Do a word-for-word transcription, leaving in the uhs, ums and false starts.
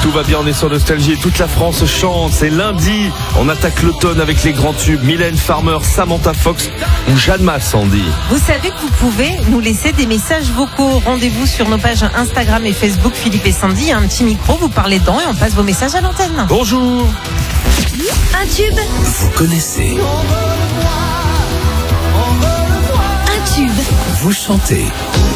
Tout va bien, on est sur Nostalgie et toute la France chante. C'est lundi, on attaque l'automne avec les grands tubes Mylène Farmer, Samantha Fox ou Jeanne Masse, Andy. Vous savez que vous pouvez nous laisser des messages vocaux. Rendez-vous sur nos pages Instagram et Facebook Philippe et Sandy. Il y a un petit micro, vous parlez dedans et on passe vos messages à l'antenne. Bonjour. Un tube, Vous connaissez, un tube. vous chantez.